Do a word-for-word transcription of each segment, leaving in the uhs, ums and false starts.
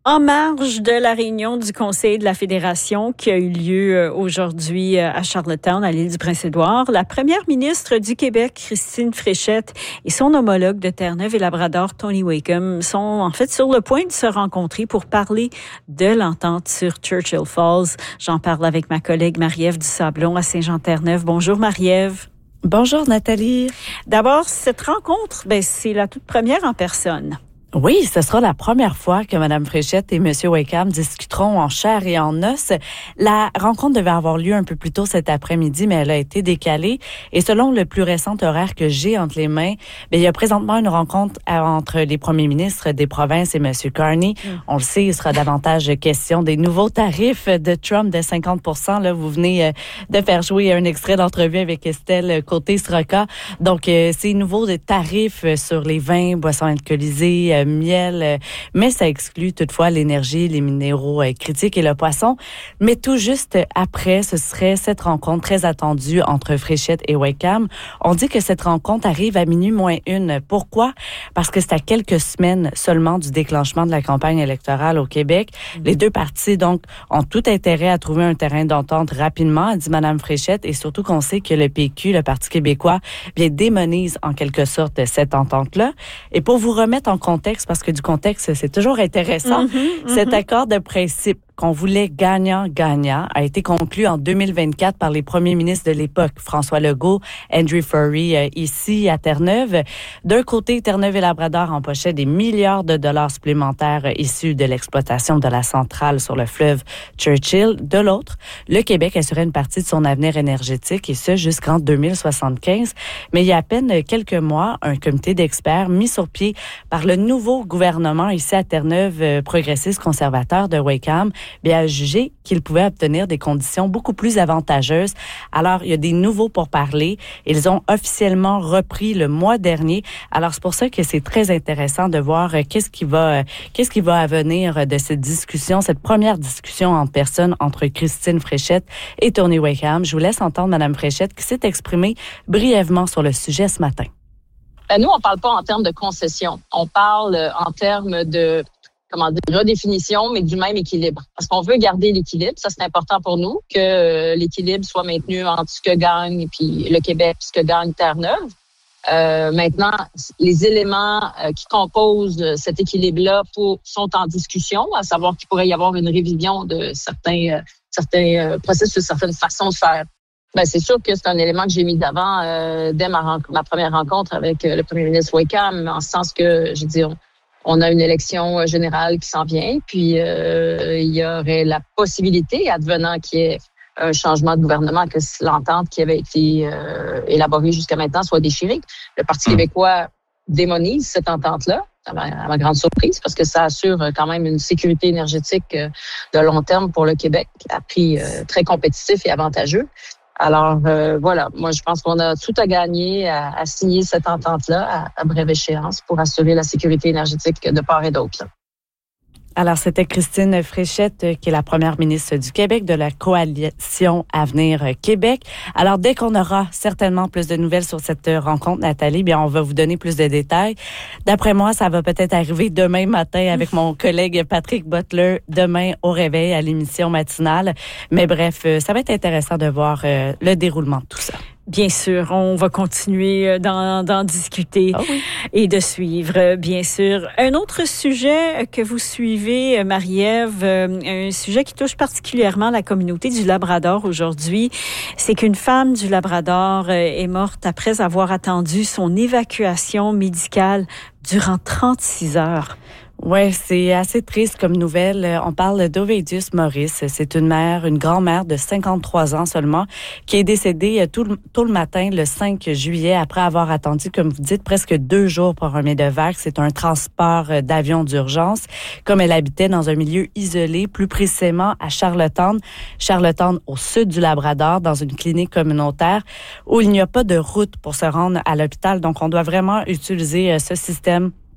En marge de la réunion du Conseil de la Fédération qui a eu lieu aujourd'hui à Charlottetown, à l'île du Prince-Édouard, la première ministre du Québec, Christine Fréchette, et son homologue de Terre-Neuve et Labrador, Tony Wakeham, sont en fait sur le point de se rencontrer pour parler de l'entente sur Churchill Falls. J'en parle avec ma collègue Marie-Ève Dusablon à Saint-Jean-Terre-Neuve. Bonjour Marie-Ève. Bonjour Nathalie. D'abord, cette rencontre, ben, c'est la toute première en personne. Oui, ce sera la première fois que Mme Fréchette et M. Wakeham discuteront en chair et en os. La rencontre devait avoir lieu un peu plus tôt cet après-midi, mais elle a été décalée. Et selon le plus récent horaire que j'ai entre les mains, bien, il y a présentement une rencontre entre les premiers ministres des provinces et M. Carney. Mm. On le sait, il sera davantage question des nouveaux tarifs de Trump de cinquante pour cent. Là, vous venez de faire jouer un extrait d'entrevue avec Estelle Côté-Sroka. Donc, ces nouveaux tarifs sur les vins, boissons alcoolisées, miel, mais ça exclut toutefois l'énergie, les minéraux critiques et le poisson. Mais tout juste après, ce serait cette rencontre très attendue entre Fréchette et Wakeham. On dit que cette rencontre arrive à minuit moins une. Pourquoi? Parce que c'est à quelques semaines seulement du déclenchement de la campagne électorale au Québec. Mmh. Les deux partis, donc, ont tout intérêt à trouver un terrain d'entente rapidement, a dit Mme Fréchette, et surtout qu'on sait que le P Q, le Parti québécois, bien démonise en quelque sorte cette entente-là. Et pour vous remettre en contexte, parce que du contexte, c'est toujours intéressant. Mm-hmm, mm-hmm. Cet accord de principe qu'on voulait gagnant-gagnant a été conclu en deux mille vingt-quatre par les premiers ministres de l'époque, François Legault, Andrew Furey, euh, ici à Terre-Neuve. D'un côté, Terre-Neuve et Labrador empochaient des milliards de dollars supplémentaires issus de l'exploitation de la centrale sur le fleuve Churchill. De l'autre, le Québec assurait une partie de son avenir énergétique, et ce jusqu'en deux mille soixante-quinze. Mais il y a à peine quelques mois, un comité d'experts mis sur pied par le nouveau gouvernement ici à Terre-Neuve, euh, progressiste conservateur de Wakeham, bien, a jugé qu'il pouvait obtenir des conditions beaucoup plus avantageuses. Alors, il y a des nouveaux pourparlers. Ils ont officiellement repris le mois dernier. Alors, c'est pour ça que c'est très intéressant de voir euh, qu'est-ce qui va, euh, qu'est-ce qui va advenir de cette discussion, cette première discussion en personne entre Christine Fréchette et Tony Wakeham. Je vous laisse entendre Mme Fréchette qui s'est exprimée brièvement sur le sujet ce matin. Ben, nous, on parle pas en termes de concession. On parle en termes de comment dire, redéfinition, mais du même équilibre. Parce qu'on veut garder l'équilibre. Ça, c'est important pour nous, que euh, l'équilibre soit maintenu entre ce que gagne puis le Québec puis ce que gagne Terre-Neuve. Euh, maintenant, les éléments euh, qui composent cet équilibre-là pour, sont en discussion, à savoir qu'il pourrait y avoir une révision de certains, euh, certains euh, processus, certaines façons de faire. Ben, c'est sûr que c'est un élément que j'ai mis d'avant euh, dès ma, ren- ma première rencontre avec euh, le premier ministre Wakeham, en ce sens que, je veux dire, on a une élection générale qui s'en vient, puis euh, il y aurait la possibilité, advenant qu'il y ait un changement de gouvernement, que l'entente qui avait été euh, élaborée jusqu'à maintenant soit déchirée. Le Parti québécois démonise cette entente-là, à ma, à ma grande surprise, parce que ça assure quand même une sécurité énergétique de long terme pour le Québec, à prix euh, très compétitif et avantageux. Alors, euh, voilà, moi, je pense qu'on a tout à gagner à, à signer cette entente-là à, à brève échéance pour assurer la sécurité énergétique de part et d'autre. Là. Alors, c'était Christine Fréchette, qui est la première ministre du Québec de la Coalition Avenir Québec. Alors, dès qu'on aura certainement plus de nouvelles sur cette rencontre, Nathalie, bien, on va vous donner plus de détails. D'après moi, ça va peut-être arriver demain matin avec mon collègue Patrick Butler, demain au réveil à l'émission matinale. Mais bref, ça va être intéressant de voir euh, le déroulement de tout ça. Bien sûr, on va continuer d'en, d'en discuter oh oui. et de suivre, bien sûr. Un autre sujet que vous suivez, Marie-Ève, un sujet qui touche particulièrement la communauté du Labrador aujourd'hui, c'est qu'une femme du Labrador est morte après avoir attendu son évacuation médicale durant trente-six heures. Ouais, c'est assez triste comme nouvelle. On parle d'Ovidius Morris. C'est une mère, une grand-mère de cinquante-trois ans seulement, qui est décédée tout le, tôt le matin, le cinq juillet, après avoir attendu, comme vous dites, presque deux jours pour un médevac. C'est un transport d'avion d'urgence. Comme elle habitait dans un milieu isolé, plus précisément à Charlottetown, Charlottetown au sud du Labrador, dans une clinique communautaire, où il n'y a pas de route pour se rendre à l'hôpital. Donc, on doit vraiment utiliser ce système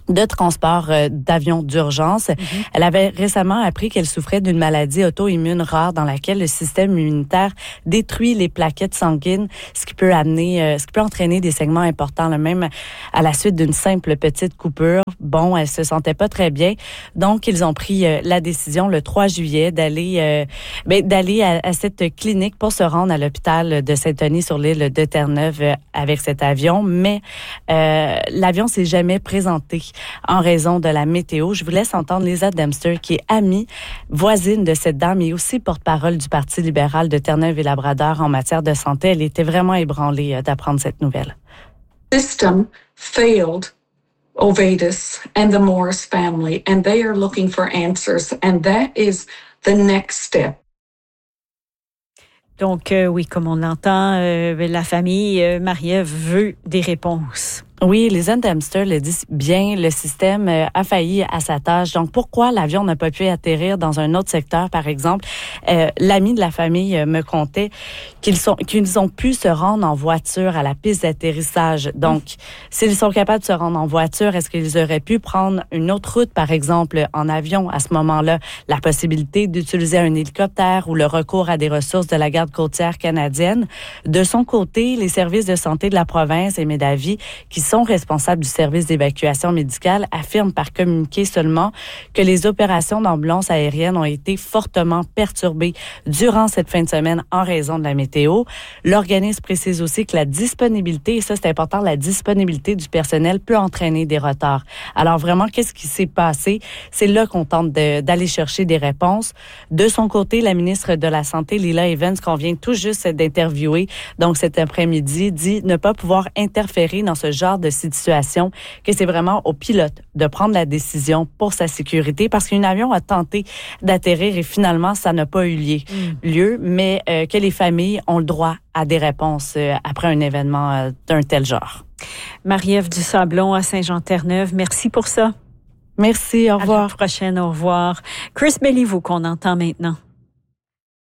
de transport euh, d'avions d'urgence. Mm-hmm. Elle avait récemment appris qu'elle souffrait d'une maladie auto-immune rare dans laquelle le système immunitaire détruit les plaquettes sanguines, ce qui peut amener, euh, ce qui peut entraîner des saignements importants, là, même à la suite d'une simple petite coupure. Bon, elle se sentait pas très bien, donc ils ont pris euh, la décision le trois juillet d'aller, euh, ben, d'aller à, à cette clinique pour se rendre à l'hôpital de Saint-Denis-sur-l'île de Terre-Neuve euh, avec cet avion, mais euh, l'avion s'est jamais présenté en raison de la météo. Je vous laisse entendre Lisa Dempster, qui est amie, voisine de cette dame et aussi porte-parole du Parti libéral de Terre-Neuve et Labrador en matière de santé. Elle était vraiment ébranlée d'apprendre cette nouvelle. System failed Ovatus and the Morris family, and they are looking for answers, and that is the next step. Donc, euh, oui, comme on l'entend, euh, la famille euh, Marie-Ève veut des réponses. Oui, Lisa Dempster le dit bien, le système a failli à sa tâche. Donc, pourquoi l'avion n'a pas pu atterrir dans un autre secteur, par exemple? Euh, l'ami de la famille me contait qu'ils sont, qu'ils ont pu se rendre en voiture à la piste d'atterrissage. Donc, mmh. s'ils sont capables de se rendre en voiture, est-ce qu'ils auraient pu prendre une autre route, par exemple, en avion? À ce moment-là, la possibilité d'utiliser un hélicoptère ou le recours à des ressources de la garde côtière canadienne. De son côté, les services de santé de la province et Médavie, qui sont responsables du service d'évacuation médicale, affirment par communiqué seulement que les opérations d'ambulance aérienne ont été fortement perturbées durant cette fin de semaine en raison de la météo. L'organisme précise aussi que la disponibilité, et ça c'est important, la disponibilité du personnel peut entraîner des retards. Alors vraiment, qu'est-ce qui s'est passé? C'est là qu'on tente de, d'aller chercher des réponses. De son côté, la ministre de la Santé, Lila Evans, qu'on vient tout juste d'interviewer, donc cet après-midi, dit ne pas pouvoir interférer dans ce genre de situation, que c'est vraiment au pilote de prendre la décision pour sa sécurité, parce qu'un avion a tenté d'atterrir et finalement, ça n'a pas eu lieu, mm. lieu mais euh, que les familles ont le droit à des réponses euh, après un événement euh, d'un tel genre. Marie-Ève Dusablon à Saint-Jean-Terre-Neuve, merci pour ça. Merci, au revoir. À la prochaine, au revoir. Chris Béliveau qu'on entend maintenant.